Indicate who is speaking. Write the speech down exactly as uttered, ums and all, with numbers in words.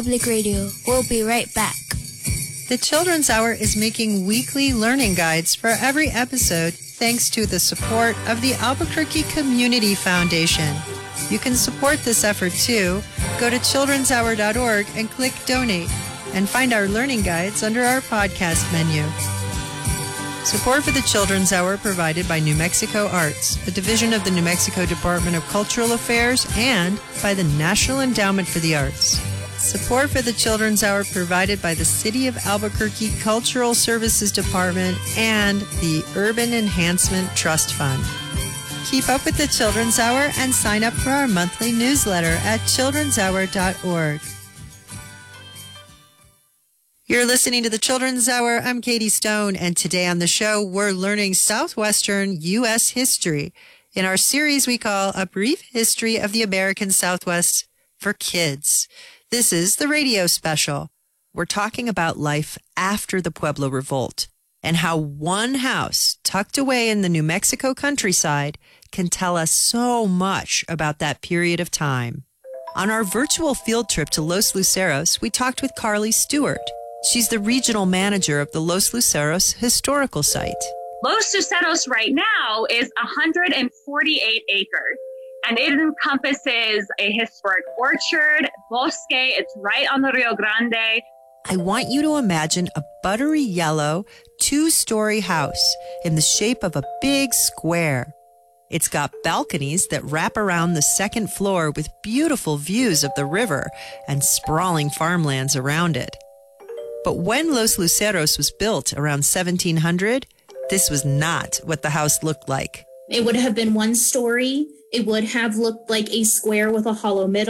Speaker 1: Public Radio. We'll be right back.
Speaker 2: The Children's Hour is making weekly learning guides for every episode thanks to the support of the Albuquerque Community Foundation. You can support this effort too. Go to children's hour dot org and click Donate and find our learning guides under our podcast menu. Support for the Children's Hour provided by New Mexico Arts, a division of the New Mexico Department of Cultural Affairs, and by the National Endowment for the Arts. Support for the Children's Hour provided by the City of Albuquerque Cultural Services Department and the Urban Enhancement Trust Fund. Keep up with the Children's Hour and sign up for our monthly newsletter at children's hour dot org. You're listening to the Children's Hour. I'm Katie Stone, and today on the show, we're learning Southwestern U S history in our series we call A Brief History of the American Southwest for Kids. This is the radio special. We're talking about life after the Pueblo Revolt and how one house tucked away in the New Mexico countryside can tell us so much about that period of time. On our virtual field trip to Los Luceros, we talked with Carly Stewart. She's the regional manager of the Los Luceros Historical Site.
Speaker 3: Los Luceros right now is one hundred forty-eight acres, and it encompasses a historic orchard, bosque. It's right on the Rio Grande.
Speaker 2: I want you to imagine a buttery yellow, two-story house in the shape of a big square. It's got balconies that wrap around the second floor with beautiful views of the river and sprawling farmlands around it. But when Los Luceros was built around seventeen hundred, this was not what the house looked like.
Speaker 4: It would have been one story. It would have looked like a square with a hollow middle.